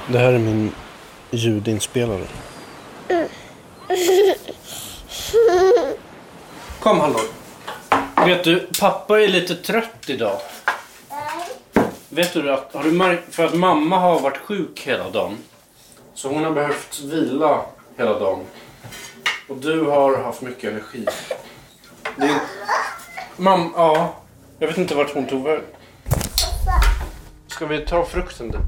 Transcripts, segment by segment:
Det här är min ljudinspelare. Kom, hallå. Vet du, pappa är lite trött idag. Vet du att, har du märkt, för att mamma har varit sjuk hela dagen. Så hon har behövt vila hela dagen. Och du har haft mycket energi. Det är... Mamma, ja. Jag vet inte vart hon tog väg. Ska vi ta frukten dit?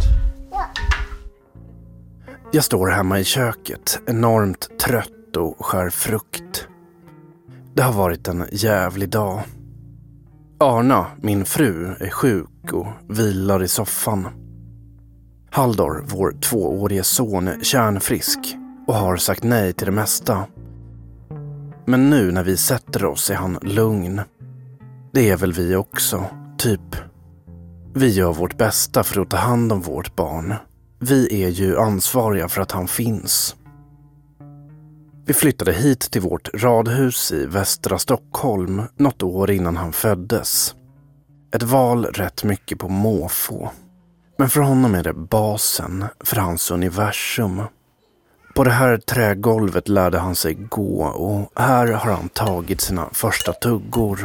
Jag står hemma i köket, enormt trött och skär frukt. Det har varit en jävlig dag. Arna, min fru, är sjuk och vilar i soffan. Haldor, vår 2-årige son, är kärnfrisk och har sagt nej till det mesta. Men nu när vi sätter oss är han lugn. Det är väl vi också, typ. Vi gör vårt bästa för att ta hand om vårt barn. Vi är ju ansvariga för att han finns. Vi flyttade hit till vårt radhus i västra Stockholm något år innan han föddes. Ett val rätt mycket på måfå. Men för honom är det basen för hans universum. På det här trägolvet lärde han sig gå och här har han tagit sina första tuggor.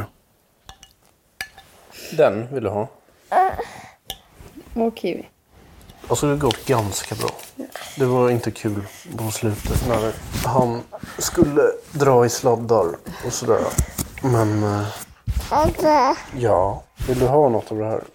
Den vill du ha? Och kiwi. Alltså det gått ganska bra. Det var inte kul på slutet när han skulle dra i sladdar och sådär. Men... ja, vill du ha något av det här?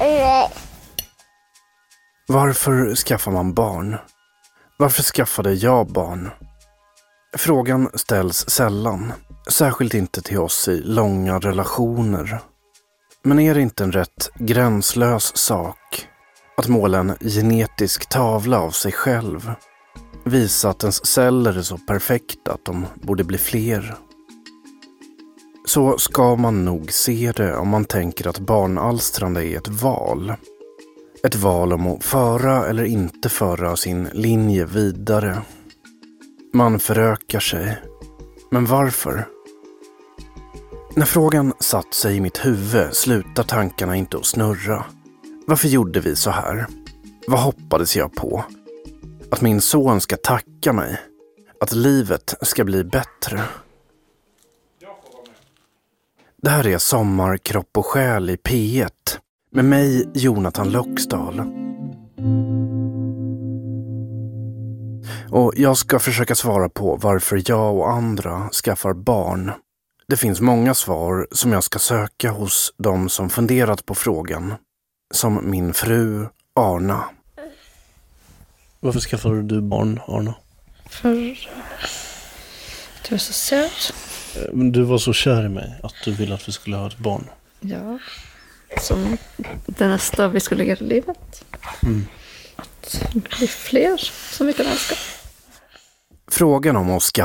Varför skaffar man barn? Varför skaffade jag barn? Frågan ställs sällan. Särskilt inte till oss i långa relationer. Men är det inte en rätt gränslös sak att måla en genetisk tavla av sig själv? Visa att ens celler är så perfekta att de borde bli fler. Så ska man nog se det om man tänker att barnalstrande är ett val. Ett val om att föra eller inte föra sin linje vidare. Man förökar sig. Men varför? När frågan satt sig i mitt huvud slutar tankarna inte att snurra. Varför gjorde vi så här? Vad hoppades jag på? Att min son ska tacka mig? Att livet ska bli bättre? Det här är Sommar, kropp och själ i P1. Med mig, Jonathan Loxdal. Och jag ska försöka svara på varför jag och andra skaffar barn. Det finns många svar som jag ska söka hos de som funderat på frågan. Som min fru, Arna. Varför skaffade du barn, Arna? För du är så söt. Du var så kär i mig att du ville att vi skulle ha ett barn. Ja. Som det nästa vi skulle göra i livet. Att bli fler som vi kan älska. Frågan om att skaffa